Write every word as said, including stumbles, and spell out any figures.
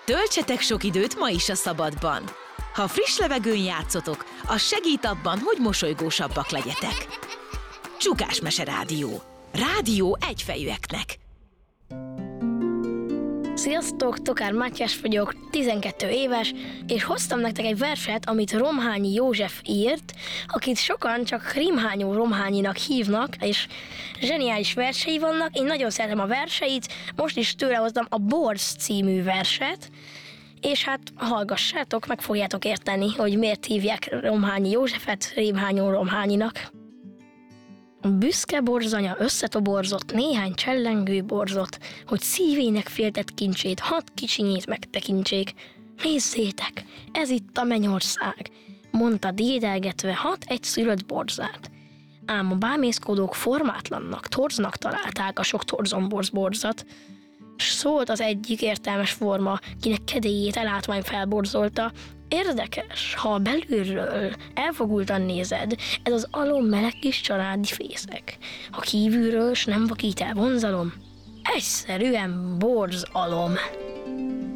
Töltsetek sok időt ma is a szabadban. Ha friss levegőn játszotok, az segít abban, hogy mosolygósabbak legyetek. Csukás Mese Rádió. Rádió egyfejűeknek. Sziasztok, Tokár Mátyás vagyok, tizenkét éves, és hoztam nektek egy verset, amit Romhányi József írt, akit sokan csak Rimhányó Romhányinak hívnak, és zseniális versei vannak. Én nagyon szeretem a verseit, most is tőle hoztam a Borz című verset, és hát hallgassátok, meg fogjátok érteni, hogy miért hívják Romhányi Józsefet Rimhányó Romhányinak. Büszke borzanya összetoborzott néhány csellengő borzot, hogy szívének féltett kincsét, hat kicsinyét megtekintsék. Nézzétek, ez itt a mennyország, mondta dédelgetve hat egy szülött borzát. Ám a bámészkodók formátlannak, torznak találták a sok torzomborz borzat, s szólt az egyik értelmes forma, kinek kedélyét elátmány felborzolta: érdekes, ha belülről elfogultan nézed, ez az alom meleg kis családi fészek. Ha kívülről s nem vakít el vonzalom, egyszerűen borz alom.